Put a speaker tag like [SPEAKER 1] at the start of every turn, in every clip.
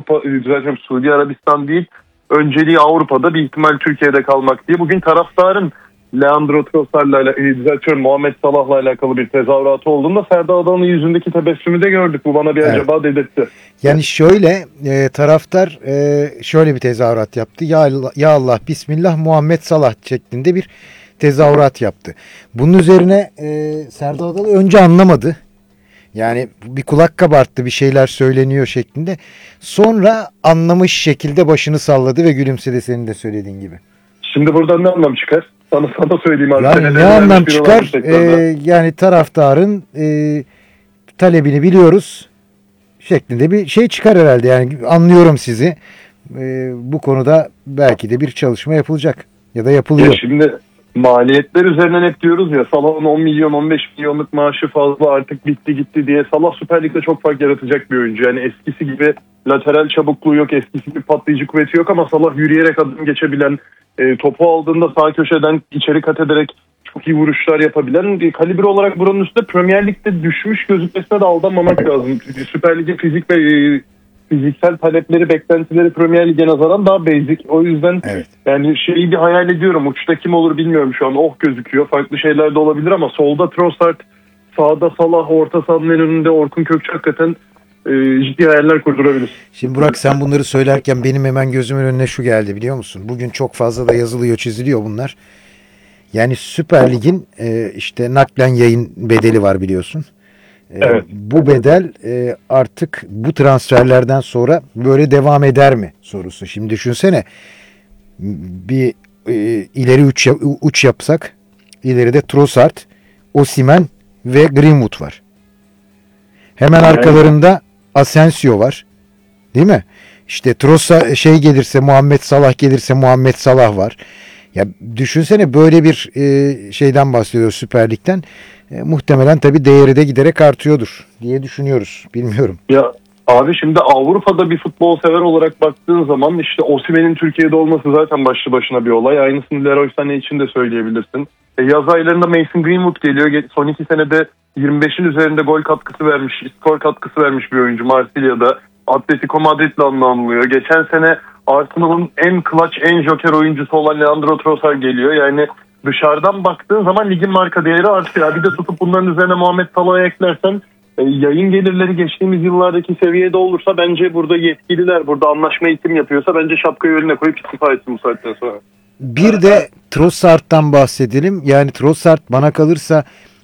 [SPEAKER 1] düzeltiyorum, Suudi Arabistan değil, önceliği Avrupa'da, bir ihtimal Türkiye'de kalmak diye. Bugün taraftarın Leandro Trossard'la, düzeltiyorum, Muhammed Salah'la alakalı bir tezahüratı olduğunda Serdar Adalı'nın yüzündeki tebessümü de gördük. Bu bana bir acaba dedirtti.
[SPEAKER 2] Yani şöyle taraftar şöyle bir tezahürat yaptı. Ya Allah, Bismillah, Muhammed Salah şeklinde bir tezahürat yaptı. Bunun üzerine Serdar Adalı önce anlamadı. Yani bir kulak kabarttı, bir şeyler söyleniyor şeklinde. Sonra anlamış şekilde başını salladı ve gülümsedi, senin de söylediğin gibi.
[SPEAKER 1] Şimdi buradan ne anlam çıkar? Sana söyleyeyim abi.
[SPEAKER 2] Yani ne anlam çıkar? Yani taraftarın talebini biliyoruz şeklinde bir şey çıkar herhalde. Yani anlıyorum sizi. Bu konuda belki de bir çalışma yapılacak ya da yapılıyor.
[SPEAKER 1] Ya şimdi maliyetler üzerinden hep diyoruz ya, Salah'ın 10 milyon 15 milyonluk maaşı fazla, artık bitti gitti diye. Salah Süper Lig'de çok fark yaratacak bir oyuncu. Yani eskisi gibi lateral çabukluğu yok, eskisi gibi patlayıcı kuvveti yok ama Salah yürüyerek adım geçebilen, topu aldığında sağ köşeden içeri kat ederek çok iyi vuruşlar yapabilen bir kalibre olarak buranın üstünde. Premier Lig'de düşmüş gözükmesine de aldanmamak lazım. Süper Lig'in fizik ve fiziksel talepleri, beklentileri Premier Lig'e nazaran daha basic. O yüzden yani şeyi bir hayal ediyorum. Uçta kim olur bilmiyorum şu an. Gözüküyor. Farklı şeyler de olabilir ama solda Trossard, sağda Salah, orta sahanın önünde Orkun Kökçü hakikaten ciddi hayaller kurdurabilir.
[SPEAKER 2] Şimdi Burak, sen bunları söylerken benim hemen gözümün önüne şu geldi, biliyor musun? Bugün çok fazla da yazılıyor, çiziliyor bunlar. Yani Süper Lig'in işte naklen yayın bedeli var, biliyorsun.
[SPEAKER 1] Evet.
[SPEAKER 2] Bu bedel artık bu transferlerden sonra böyle devam eder mi sorusu. Şimdi düşünsene, bir ileri uç yapsak, ileride Trossard, Osimhen ve Greenwood var. Hemen arkalarında Asensio var. Değil mi? İşte gelirse, Muhammed Salah gelirse Muhammed Salah var. Ya düşünsene, böyle bir şeyden bahsediyoruz, Süper Lig'den. Muhtemelen tabii değeri de giderek artıyordur diye düşünüyoruz. Bilmiyorum.
[SPEAKER 1] Ya abi, şimdi Avrupa'da bir futbol sever olarak baktığın zaman işte Osimhen'in Türkiye'de olması zaten başlı başına bir olay. Aynısını Leroy Sané için de söyleyebilirsin. Yaz aylarında Mason Greenwood geliyor. Son 2 senede 25'in üzerinde gol katkısı vermiş, skor katkısı vermiş bir oyuncu Marsilya'da. Atletico Madrid'le anılıyor. Geçen sene Arsenal'ın en clutch, en joker oyuncusu olan Leandro Trossard geliyor. Yani dışarıdan baktığın zaman ligin marka değeri artıyor. Bir de tutup bunların üzerine Muhammed Salah'ı eklersen, yayın gelirleri geçtiğimiz yıllardaki seviyede olursa, bence burada yetkililer, burada anlaşmayı kim yapıyorsa bence şapkayı önüne koyup istifa etsin bu saatten sonra.
[SPEAKER 2] Bir de Trossard'dan bahsedelim. Yani Trossard bana kalırsa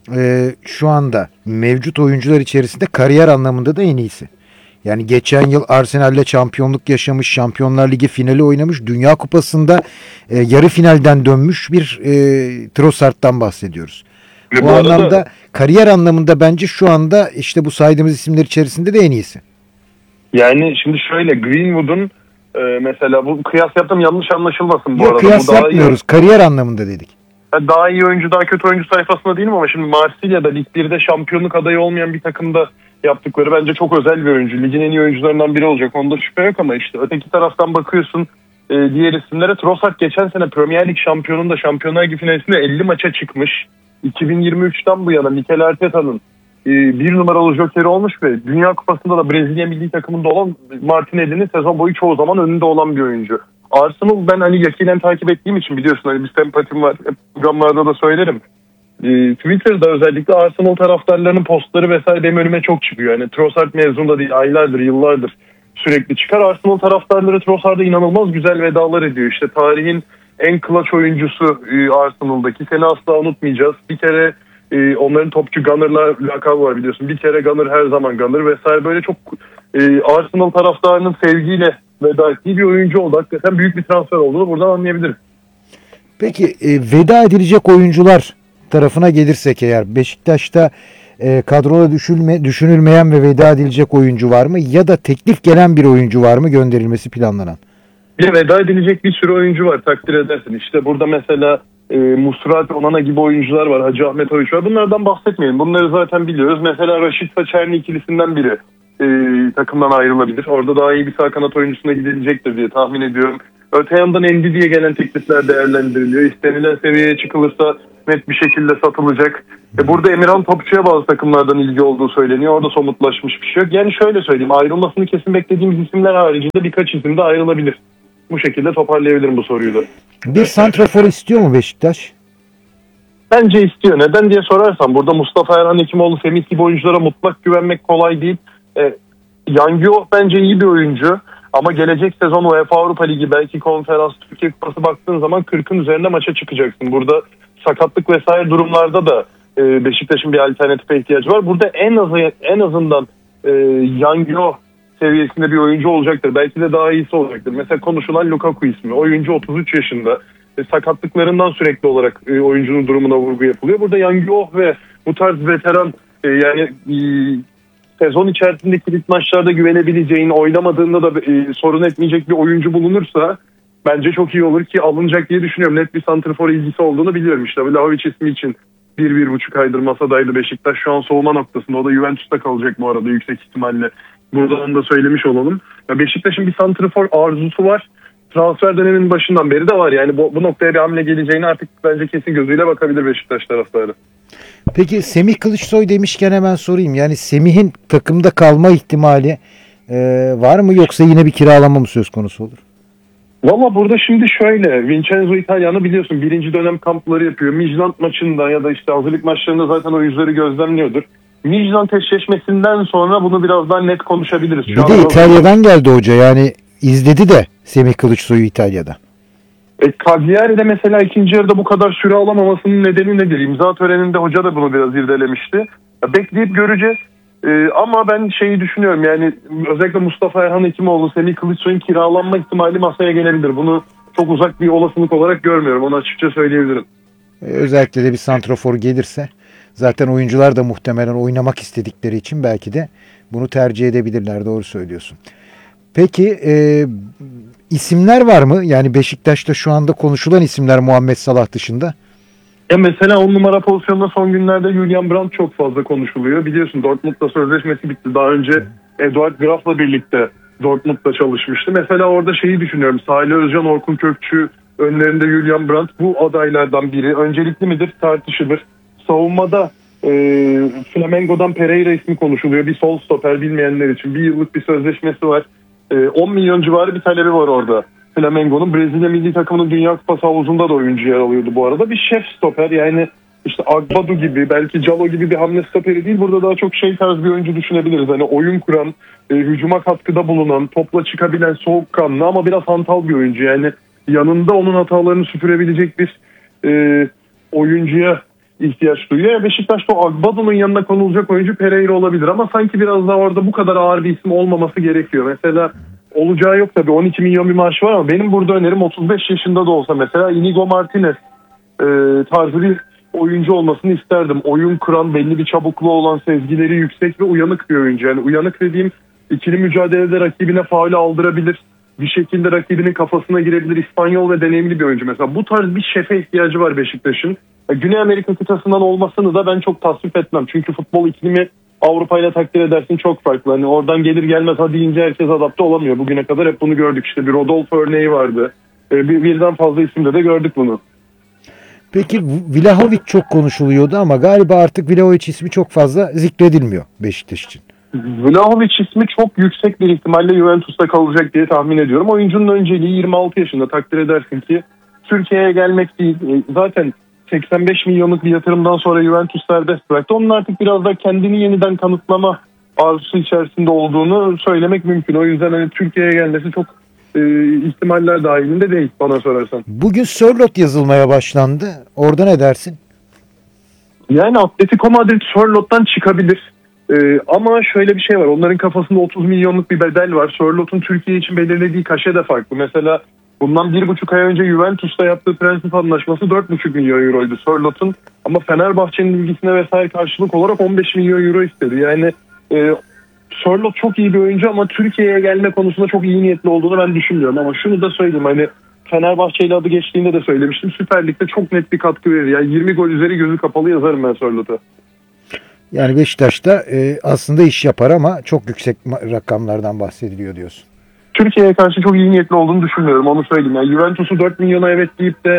[SPEAKER 2] şu anda mevcut oyuncular içerisinde kariyer anlamında da en iyisi. Yani geçen yıl Arsenal'le şampiyonluk yaşamış, Şampiyonlar Ligi finali oynamış, Dünya Kupası'nda yarı finalden dönmüş bir Trossard'dan bahsediyoruz. Bu anlamda, kariyer anlamında bence şu anda işte bu saydığımız isimler içerisinde de en iyisi.
[SPEAKER 1] Yani şimdi şöyle, Greenwood'un mesela, bu kıyas yaptım, yanlış anlaşılmasın bu arada.
[SPEAKER 2] Yok, kıyas
[SPEAKER 1] bu
[SPEAKER 2] yapmıyoruz. Kariyer anlamında dedik.
[SPEAKER 1] Daha iyi oyuncu, daha kötü oyuncu sayfasında değilim ama şimdi Marsilya'da, Lig 1'de şampiyonluk adayı olmayan bir takımda yaptıkları bence çok özel bir oyuncu. Ligin en iyi oyuncularından biri olacak. Onda şüphe yok ama işte öteki taraftan bakıyorsun diğer isimlere. Trossard geçen sene Premier Lig şampiyonunda, Şampiyonlar Ligi finalisinde 50 maça çıkmış. 2023'ten bu yana Mikel Arteta'nın bir numaralı jokeri olmuş ve Dünya Kupası'nda da Brezilya milli takımında olan Martinelli'nin sezon boyu çoğu zaman önünde olan bir oyuncu. Arsenal, ben hani yakinen takip ettiğim için biliyorsun, hani bir sempatim var. Hep programlarda da söylerim. Twitter'da özellikle Arsenal taraftarlarının postları vesaire benim önüme çok çıkıyor. Yani Trossard mevzunda değil, aylardır, yıllardır sürekli çıkar. Arsenal taraftarları Trossard'a inanılmaz güzel vedalar ediyor. İşte tarihin en clutch oyuncusu Arsenal'daki. Seni asla unutmayacağız. Bir kere onların topçu Gunner'la lakabı var, biliyorsun. Bir kere Gunner, her zaman Gunner vesaire, böyle çok Arsenal taraftarının sevgiyle veda ettiği bir oyuncu oldu. Hakikaten büyük bir transfer olduğunu buradan anlayabiliriz.
[SPEAKER 2] Peki veda edilecek oyuncular tarafına gelirsek eğer, Beşiktaş'ta kadroda düşünülmeyen ve veda edilecek oyuncu var mı? Ya da teklif gelen bir oyuncu var mı gönderilmesi planlanan?
[SPEAKER 1] Bir veda edilecek bir sürü oyuncu var, takdir edersin. İşte burada mesela Musrati, Onana gibi oyuncular var. Hacı Ahmetoviç var. Bunlardan bahsetmeyelim. Bunları zaten biliyoruz. Mesela Raşit Çerni ikilisinden biri takımdan ayrılabilir. Orada daha iyi bir sağ kanat oyuncusuna gidilecektir diye tahmin ediyorum. Öte yandan Endi diye gelen teklifler değerlendiriliyor. İstenilen seviyeye çıkılırsa net bir şekilde satılacak. Burada Emirhan Topçu'ya bazı takımlardan ilgi olduğu söyleniyor. Orada somutlaşmış bir şey yok. Yani şöyle söyleyeyim, ayrılmasını kesin beklediğimiz isimler haricinde birkaç isim de ayrılabilir. Bu şekilde toparlayabilirim bu soruyu da.
[SPEAKER 2] Bir santrafor istiyor mu Beşiktaş?
[SPEAKER 1] Bence istiyor. Neden diye sorarsan burada Mustafa Erhan Hekimoğlu, Semih gibi oyunculara mutlak güvenmek kolay değil. Yangio bence iyi bir oyuncu. Ama gelecek sezon UEFA Avrupa Ligi, belki konferans, Türkiye Kupası baktığın zaman 40'ın üzerinde maça çıkacaksın. Burada sakatlık vesaire durumlarda da Beşiktaş'ın bir alternatife ihtiyacı var. Burada en azından Yangio seviyesinde bir oyuncu olacaktır. Belki de daha iyisi olacaktır. Mesela konuşulan Lukaku ismi. Oyuncu 33 yaşında. Sakatlıklarından sürekli olarak oyuncunun durumuna vurgu yapılıyor. Burada Yangio ve bu tarz veteran sezon içerisinde kilit maçlarda güvenebileceğin, oynamadığında da sorun etmeyecek bir oyuncu bulunursa bence çok iyi olur ki alınacak diye düşünüyorum. Net bir santrfor ilgisi olduğunu biliyorum. İşte Vlahovic ismi için 1-1,5 aydır masadaydı Beşiktaş. Şu an soğuma noktasında. O da Juventus'ta kalacak bu arada yüksek ihtimalle. Buradan da söylemiş olalım. Beşiktaş'ın bir santrfor arzusu var. Transfer döneminin başından beri de var. Yani bu noktaya bir hamle geleceğini artık bence kesin gözüyle bakabilir Beşiktaş taraftarı.
[SPEAKER 2] Peki Semih Kılıçsoy demişken hemen sorayım. Yani Semih'in takımda kalma ihtimali var mı, yoksa yine bir kiralama mı söz konusu olur?
[SPEAKER 1] Valla burada şimdi şöyle, Vincenzo İtalyan'ı biliyorsun, birinci dönem kampları yapıyor. Midtjylland maçında ya da işte hazırlık maçlarında zaten o yüzleri gözlemliyordur. Midtjylland eşleşmesinden sonra bunu biraz daha net konuşabiliriz.
[SPEAKER 2] Bir de İtalya'dan geldi hoca, yani izledi de Semih Kılıçsoy'u İtalya'da.
[SPEAKER 1] Cagliari'de mesela ikinci yarıda bu kadar süre alamamasının nedeni nedir? İmza töreninde hoca da bunu biraz irdelemişti. Bekleyip göreceğiz. Ama ben şeyi düşünüyorum, yani özellikle Mustafa Erhan Hekimoğlu, Semih Kılıçsoy'un kiralanma ihtimali masaya gelebilir. Bunu çok uzak bir olasılık olarak görmüyorum. Onu açıkça söyleyebilirim.
[SPEAKER 2] Özellikle de bir santrafor gelirse zaten oyuncular da muhtemelen oynamak istedikleri için belki de bunu tercih edebilirler. Doğru söylüyorsun. Peki isimler var mı? Yani Beşiktaş'ta şu anda konuşulan isimler Muhammed Salah dışında.
[SPEAKER 1] Ya mesela 10 numara pozisyonunda son günlerde Julian Brandt çok fazla konuşuluyor. Biliyorsun Dortmund'da sözleşmesi bitti. Daha önce Eduard Graf'la birlikte Dortmund'da çalışmıştı. Mesela orada şeyi düşünüyorum. Salih Özcan, Orkun Kökçü önlerinde Julian Brandt bu adaylardan biri. Öncelikli midir? Tartışılır. Savunmada Flamengo'dan Pereira ismi konuşuluyor. Bir sol stoper, bilmeyenler için. Bir yıllık bir sözleşmesi var. 10 milyon civarı bir talebi var orada. Flamengo'nun Brezilya milli takımının Dünya Kupası havuzunda da oyuncu yer alıyordu bu arada. Bir şef stoper, yani işte Agbadu gibi, belki Calo gibi bir hamle stoperi değil. Burada daha çok tarz bir oyuncu düşünebiliriz. Hani oyun kuran, hücuma katkıda bulunan, topla çıkabilen, soğukkanlı ama biraz hantal bir oyuncu. Yani yanında onun hatalarını süpürebilecek bir oyuncuya ihtiyaç duyuyor. Beşiktaş'ta o Agbadu'nun yanına konulacak oyuncu Pereira olabilir ama sanki biraz daha orada bu kadar ağır bir isim olmaması gerekiyor. Mesela olacağı yok tabii, 12 milyon bir maaş var ama benim burada önerim 35 yaşında da olsa mesela Inigo Martinez tarzı bir oyuncu olmasını isterdim. Oyun kuran, belli bir çabukluğu olan, sezgileri yüksek ve uyanık bir oyuncu. Yani uyanık dediğim, ikili mücadelede rakibine faul aldırabilir. Bir şekilde rakibinin kafasına girebilir. İspanyol ve deneyimli bir oyuncu mesela. Bu tarz bir şefe ihtiyacı var Beşiktaş'ın. Güney Amerika kıtasından olmasını da ben çok tasvip etmem. Çünkü futbol iklimi Avrupa ile takdir edersin çok farklı. Hani oradan gelir gelmez hadi deyince herkes adapte olamıyor. Bugüne kadar hep bunu gördük. İşte bir Rodolfo örneği vardı. Birden fazla isimde de gördük bunu.
[SPEAKER 2] Peki Vlahovic çok konuşuluyordu ama galiba artık Vlahovic ismi çok fazla zikredilmiyor Beşiktaş için.
[SPEAKER 1] Vlahovic ismi çok yüksek bir ihtimalle Juventus'ta kalacak diye tahmin ediyorum. Oyuncunun önceliği 26 yaşında, takdir edersin ki Türkiye'ye gelmek değil. Zaten 85 milyonluk bir yatırımdan sonra Juventus serbest bıraktı. Onun artık biraz da kendini yeniden kanıtlama arzusu içerisinde olduğunu söylemek mümkün. O yüzden hani Türkiye'ye gelmesi çok ihtimaller dahilinde değil bana sorarsan.
[SPEAKER 2] Bugün Sörloth yazılmaya başlandı. Orada ne dersin?
[SPEAKER 1] Yani Atletico Madrid Sörloth'tan çıkabilir. Ama şöyle bir şey var. Onların kafasında 30 milyonluk bir bedel var. Sörloth'un Türkiye için belirlediği kaşe de farklı. Mesela bundan 1,5 ay önce Juventus'ta yaptığı prensip anlaşması 4,5 milyon euroydu Sörloth'un. Ama Fenerbahçe'nin ilgisine vesaire karşılık olarak 15 milyon euro istedi. Yani Sörloth çok iyi bir oyuncu ama Türkiye'ye gelme konusunda çok iyi niyetli olduğunu ben düşünmüyorum. Ama şunu da söyleyeyim, hani Fenerbahçe ile adı geçtiğinde de söylemiştim. Süper Lig'de çok net bir katkı verir. Yani 20 gol üzeri gözü kapalı yazarım ben Sörloth'a.
[SPEAKER 2] Yani Beşiktaş'ta aslında iş yapar ama çok yüksek rakamlardan bahsediliyor diyorsun.
[SPEAKER 1] Türkiye'ye karşı çok iyi niyetli olduğunu düşünmüyorum, onu söyleyeyim. Yani Juventus'u 4 milyona evet deyip de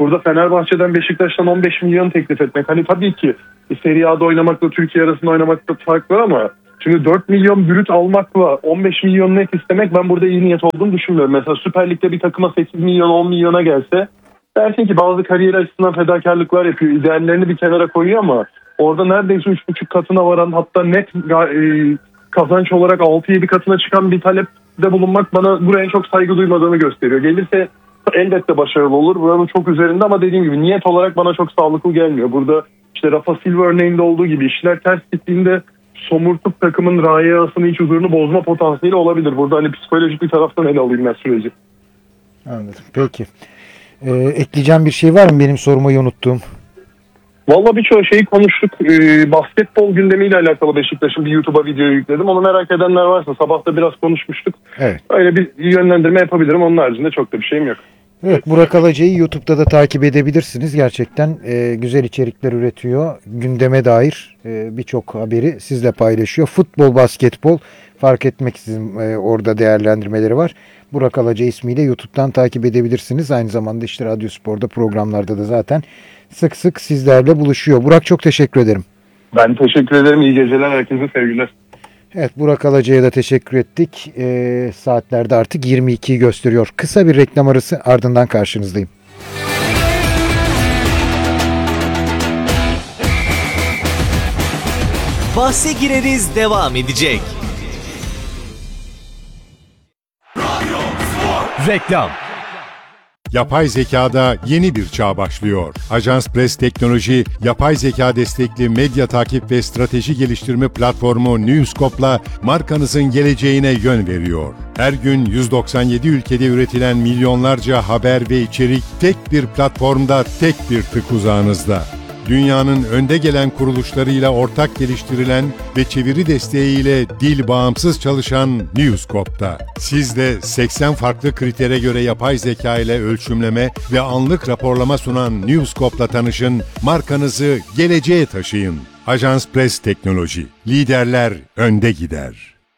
[SPEAKER 1] Burada Fenerbahçe'den Beşiktaş'tan 15 milyon teklif etmek. Hani tabii ki Serie A'da oynamakla Türkiye arasında oynamakta fark var ama şimdi 4 milyon brüt almakla 15 milyon net istemek ben burada iyi niyet olduğunu düşünmüyorum. Mesela Süper Lig'de bir takıma 8 milyon 10 milyona gelse dersin ki bazı kariyer açısından fedakarlıklar yapıyor. İdeallerini bir kenara koyuyor ama orada neredeyse 3,5 katına varan hatta net kazanç olarak 6-7 katına çıkan bir talepte bulunmak bana buraya çok saygı duymadığını gösteriyor. Gelirse elbette başarılı olur. Buranın çok üzerinde ama dediğim gibi niyet olarak bana çok sağlıklı gelmiyor. Burada işte Rafa Silva örneğinde olduğu gibi işler ters gittiğinde somurtup takımın rayasını hiç huzurunu bozma potansiyeli olabilir. Burada hani psikolojik bir taraftan ele alayım ben süreci.
[SPEAKER 2] Anladım. Peki. Ekleyeceğim bir şey var mı benim sormayı unuttuğum?
[SPEAKER 1] Valla birçok şeyi konuştuk. Basketbol gündemiyle alakalı Beşiktaş'ın bir YouTube'a video yükledim. Onu merak edenler varsa sabah da biraz konuşmuştuk.
[SPEAKER 2] Evet.
[SPEAKER 1] Öyle bir yönlendirme yapabilirim. Onun haricinde çok da bir şeyim yok.
[SPEAKER 2] Evet, Burak Alacı'yı YouTube'da da takip edebilirsiniz. Gerçekten güzel içerikler üretiyor. Gündeme dair birçok haberi sizle paylaşıyor. Futbol, basketbol fark etmeksizin orada değerlendirmeleri var. Burak Alacı ismiyle YouTube'dan takip edebilirsiniz. Aynı zamanda işte Radyo Spor'da programlarda da zaten sık sık sizlerle buluşuyor. Burak, çok teşekkür ederim.
[SPEAKER 1] Ben teşekkür ederim. İyi geceler. Herkese sevgiler.
[SPEAKER 2] Evet, Burak Alacı'ya da teşekkür ettik. Saatlerde artık 22'yi gösteriyor. Kısa bir reklam arası, ardından karşınızdayım.
[SPEAKER 3] Bahse gireriz devam edecek.
[SPEAKER 4] Reklam. Yapay zekada yeni bir çağ başlıyor. Ajans Press Teknoloji, yapay zeka destekli medya takip ve strateji geliştirme platformu Newscope'la markanızın geleceğine yön veriyor. Her gün 197 ülkede üretilen milyonlarca haber ve içerik tek bir platformda, tek bir tık uzağınızda. Dünyanın önde gelen kuruluşlarıyla ortak geliştirilen ve çeviri desteğiyle dil bağımsız çalışan Newscope'da. Siz de 80 farklı kritere göre yapay zeka ile ölçümleme ve anlık raporlama sunan Newscope'la tanışın, markanızı geleceğe taşıyın. Ajans Press Teknoloji. Liderler önde gider.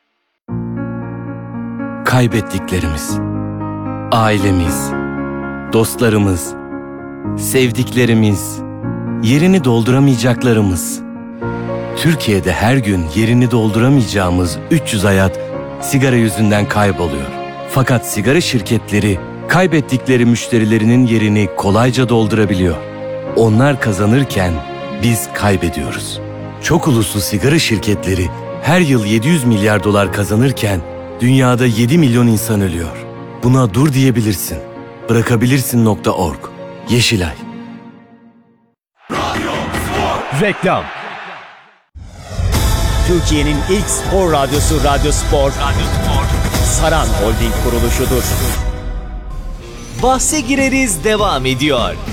[SPEAKER 3] Kaybettiklerimiz, ailemiz, dostlarımız, sevdiklerimiz, yerini dolduramayacaklarımız. Türkiye'de her gün yerini dolduramayacağımız 300 hayat sigara yüzünden kayboluyor. Fakat sigara şirketleri kaybettikleri müşterilerinin yerini kolayca doldurabiliyor. Onlar kazanırken biz kaybediyoruz. Çok uluslu sigara şirketleri her yıl 700 milyar dolar kazanırken dünyada 7 milyon insan ölüyor. Buna dur diyebilirsin. Bırakabilirsin.org. Yeşilay.
[SPEAKER 4] Reklam.
[SPEAKER 5] Türkiye'nin ilk spor radyosu Radyo Spor. Saran Holding kuruluşudur.
[SPEAKER 3] Bahse gireriz devam ediyor.